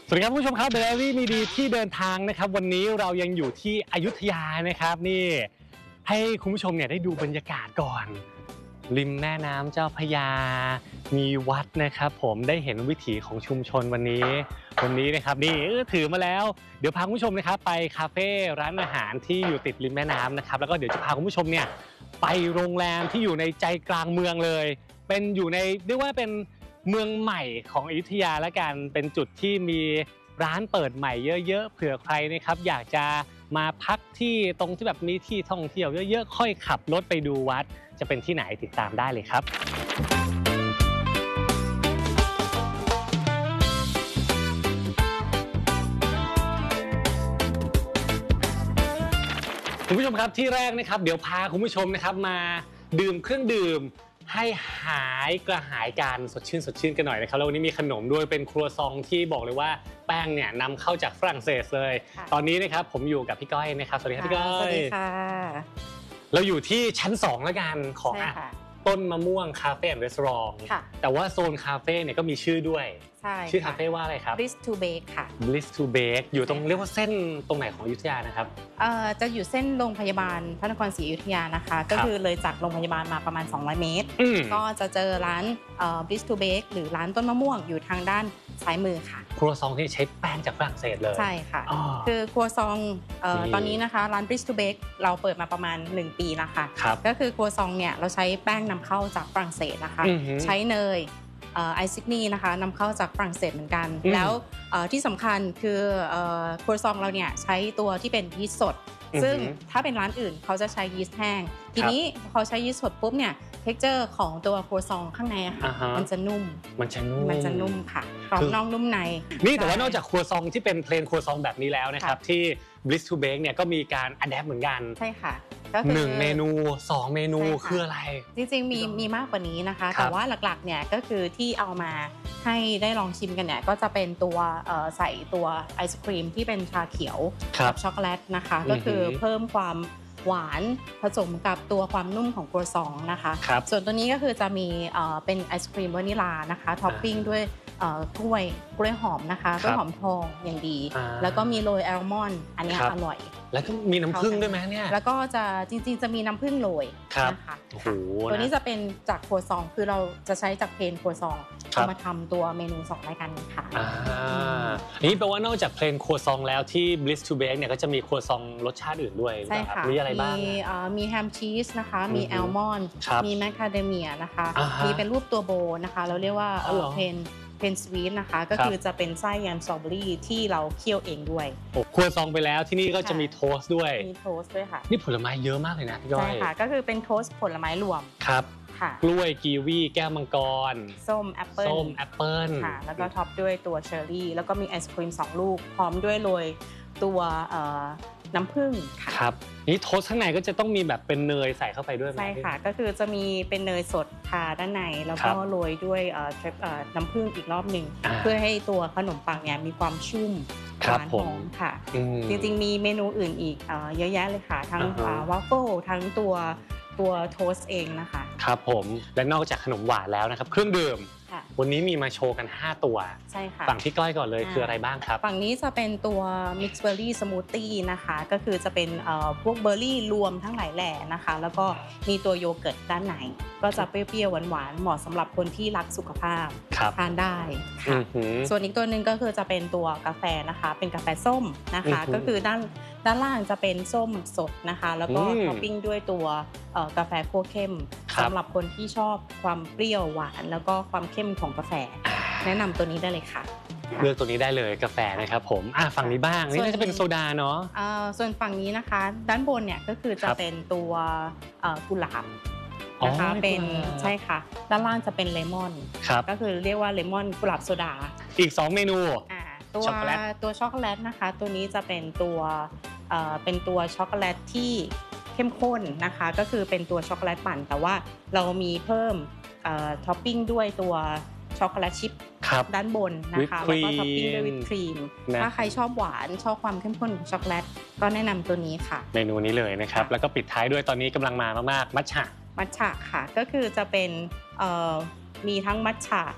สวัสดีครับผู้ชมครับเดลี่มีดีที่เดินทางนะครับวันนี้เรายังอยู่ที่อยุธยานะครับนี่ให้คุณผู้ชมเนี่ยได้ดูบรรยากาศก่อนริมแม่น้ำเจ้าพระยามีวัดนะครับผมได้เห็นวิถีของชุมชนวันนี้นะครับนี่ถือมาแล้วเดี๋ยวพาคุณผู้ชมนะครับไปคาเฟ่ร้านอาหารที่อยู่ติดริมแม่น้ำนะครับแล้วก็เดี๋ยวจะพาคุณผู้ชมเนี่ยไปโรงแรมที่อยู่ในใจกลางเมืองเลยเป็นอยู่ในเรียกว่าเป็นเมืองใหม่ของอยุธยาและกันเป็นจุดที่มีร้านเปิดใหม่เยอะๆเผื่อใครนะครับอยากจะมาพักที่ตรงที่แบบมีที่ท่องเที่ยวเยอะๆค่อยขับรถไปดูวัดจะเป็นที่ไหนติดตามได้เลยครับคุณผู้ชมครับที่แรกนะครับเดี๋ยวพาคุณผู้ชมนะครับมาดื่มเครื่องดื่มให้หายกระหายการสดชื่นกันหน่อยนะครับแล้ววันนี้มีขนมด้วยเป็นครัวซองที่บอกเลยว่าแป้งเนี่ยนำเข้าจากฝรั่งเศสเลยตอนนี้นะครับผมอยู่กับพี่ก้อยนะครับสวัสดีครับพี่ก้อยสวัสดีค่ะเราอยู่ที่ชั้น2แล้วกันของต้นมะม่วงคาเฟ่แอนด์รีสอร์ทแต่ว่าโซนคาเฟ่เนี่ยก็มีชื่อด้วยชื่อคาเฟ่ว่าอะไรครับ Bliss to Bake ค่ะ Bliss to Bake อยู่ตรงเรียกว่าเส้นตรงไหนของอยุธยานะครับจะอยู่เส้นโรงพยาบาลพระนครศรีอยุธยานะคะก็คือเลยจากโรงพยาบาลมาประมาณ200 เมตรก็จะเจอร้านBliss to Bake หรือร้านต้นมะม่วงอยู่ทางด้านซ้ายมือค่ะครัวซองที่ใช้แป้งจากฝรั่งเศสเลยใช่ค่ะคือครัวซองตอนนี้นะคะร้าน Bliss to Bake เราเปิดมาประมาณ1 ปีแล้วค่ะก็คือครัวซองเนี่ยเราใช้แป้งนำเข้าจากฝรั่งเศสนะคะใช้เนยไอซิกนีนะคะนำเข้าจากฝรั่งเศสเหมือนกันแล้วที่สำคัญคือครัวซองเราเนี่ยใช้ตัวที่เป็นยีสต์สดซึ่งถ้าเป็นร้านอื่นเขาจะใช้ยีสต์แห้งทีนี้พอใช้ยีสต์สดปุ๊บเนี่ยเท็กเจอร์ของตัวครัวซองข้างในอะค่ะมันจะนุ่มค่ะกรอบนอกนุ่มในนี่แต่ว่านอกจากครัวซองที่เป็นเพลนครัวซองแบบนี้แล้วนะครับที่ Bliss to Bake เนี่ยก็มีการอะแดปเหมือนกันใช่ค่ะ 1 เมนู2 เมนูคืออะไรจริงๆมีมากกว่านี้นะคะแต่ว่าหลักๆเนี่ยก็คือที่เอามาให้ได้ลองชิมกันเนี่ยก็จะเป็นตัวใส่ตัวไอศครีมที่เป็นชาเขียวกับช็อกโกแลตนะคะก็คือเพิ่มความหวานผสมกับตัวความนุ่มของครัวซองนะคะส่วนตัวนี้ก็คือจะมีเป็นไอศครีมวานิลานะคะท็อปปิ้งด้วยกล้วยหอมนะคะกล้วยหอมทองอย่างดีแล้วก็มีโรยแอลมอนด์อันนี้อร่อยแล้วก็มีน้ำผึ้งด้วยไหมเนี่ยแล้วก็จะจริงๆจะมีน้ำผึ้งโรยนะคะตัวนี้จะเป็นจากครัวซองคือเราจะใช้จากเพลนครัวซองเอามาทำตัวเมนู2 รายการนี้ค่ะนี่แปลว่านอกจากเพลนครัวซองแล้วที่ Bliss to Bake เนี่ยก็จะมีครัวซองรสชาติอื่นด้วยใช่ค่ะมีอะไรบ้างมีแฮมชีสนะคะมีแอลมอนด์มีแมคคาเดเมียนะคะมีเป็นรูปตัวโบนะคะเราเรียกว่าเพนสวีทนะคะก็คือจะเป็นไส้แยมสตรอเบอรี่ที่เราเคี่ยวเองด้วยครัวซองไปแล้วที่นี่ก็จะมีโทสต์ด้วยมีโทสต์ด้วยค่ะนี่ผลไม้เยอะมากเลยนะพี่ก้อยใช่ค่ะก็คือเป็นโทสต์ผลไม้รวมครับกล้วยกีวีแก้วมังกรส้มแอปเปิ้ลค่ะแล้วก็ท็อปด้วยตัวเชอร์รี่แล้วก็มีไอศครีม2 ลูกพร้อมด้วยโรยตัวน้ำผึ้งค่ะครับนี่โทสต์ข้างในก็จะต้องมีแบบเป็นเนยใส่เข้าไปด้วยไหมใช่ค่ะก็คือจะมีเป็นเนยสดทาด้านในแล้วก็โรยด้วยน้ำผึ้งอีกรอบหนึ่งเพื่อให้ตัวขนมปังเนี่ยมีความชุ่มหวานหอมค่ะจริงๆมีเมนูอื่นอีกเยอะแยะเลยค่ะทั้งวาฟเฟิลทั้งตัวโทสต์เองนะคะครับผมและนอกจากขนมหวานแล้วนะครับเครื่องดื่มวันนี้มีมาโชว์กัน5 ตัวใช่ค่ะฝั่งพี่ก้อยก่อนเลยคืออะไรบ้างครับฝั่งนี้จะเป็นตัว Mix Berry Smoothie นะคะก็คือจะเป็นพวกเบอร์รี่รวมทั้งหลายแหล่นะคะแล้วก็มีตัวโยเกิร์ตด้านในก็จะเปรี้ยวๆหวานๆเหมาะสำหรับคนที่รักสุขภาพทานได้ค่ะส่วนอีกตัวหนึ่งก็คือจะเป็นตัวกาแฟนะคะเป็นกาแฟส้มนะคะก็คือด้านล่างจะเป็นส้มสดนะคะแล้วก็ท็อปปิ้งด้วยตัวกาแฟคั่วเข้มสำหรับคนที่ชอบความเปรี้ยวหวานแล้วก็ความเข้มของกาแฟแนะนำตัวนี้ได้เลยค่ะเลือกตัวนี้ได้เลยกาแฟนะครับผมฝั่งนี้บ้างนี่น่าจะเป็นโซดาเนาะส่วนฝั่งนี้นะคะด้านบนเนี่ยก็คือจะเป็นตัวกุหลาบนะคะเป็นใช่ค่ะด้านล่างจะเป็นเลมอนก็คือเรียกว่าเลมอนกุหลาบโซดาอีก2 เมนูตัวช็อกโกแลตนะคะตัวนี้จะเป็นตัวช็อกโกแลตที่เข้มข้นนะคะก็คือเป็นตัวช็อกโกแลตปั่นแต่ว่าเรามีเพิ่มท็อปปิ้งด้วยตัวช็อกโกแลตชิพด้านบนนะคะแล้วก็ท็อปปิ้งด้วยวิปครีมถ้าใครชอบหวานชอบความเข้มข้นของช็อกโกแลตก็แนะนำตัวนี้ค่ะเมนูนี้เลยนะครับแล้วก็ปิดท้ายด้วยตอนนี้กำลังมามากๆมัทฉะค่ะก็คือจะเป็นมีทั้งมัทฉะ